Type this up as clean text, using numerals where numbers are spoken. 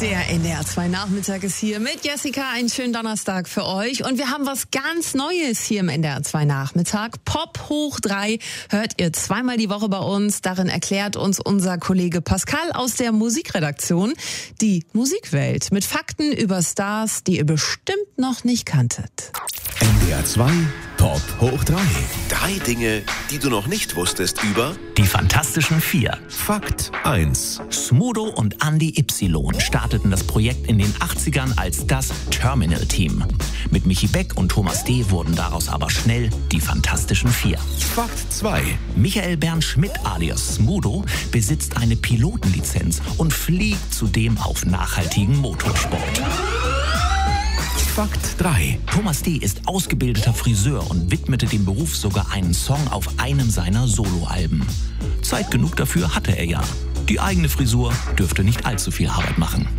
Der NDR 2 Nachmittag ist hier mit Jessica. Einen schönen Donnerstag für euch. Und wir haben was ganz Neues hier im NDR 2 Nachmittag. Pop hoch 3 hört ihr zweimal die Woche bei uns. Darin erklärt uns unser Kollege Pascal aus der Musikredaktion die Musikwelt mit Fakten über Stars, die ihr bestimmt noch nicht kanntet. NDR 2 Pop hoch 3. 3 Dinge, die du noch nicht wusstest über Die Fantastischen Vier. Fakt 1. Smudo und Andy Y starteten das Projekt in den 80ern als das Terminal-Team. Mit Michi Beck und Thomas D. wurden daraus aber schnell die Fantastischen Vier. Fakt 2. Michael Bernd Schmidt alias Smudo besitzt eine Pilotenlizenz und fliegt zudem auf nachhaltigen Motorsport. Fakt 3. Thomas D. ist ausgebildeter Friseur und widmete dem Beruf sogar einen Song auf einem seiner Soloalben. Zeit genug dafür hatte er ja. Die eigene Frisur dürfte nicht allzu viel Arbeit machen.